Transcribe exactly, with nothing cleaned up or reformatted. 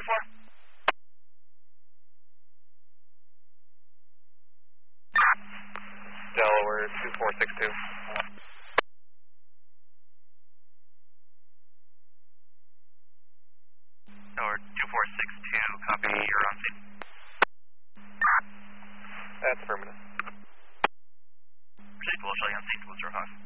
four. Delaware two four six two. Delaware two four six two, copy, you're on scene. That's permanent. Proceed to Wilshire on scene, Wilshire five.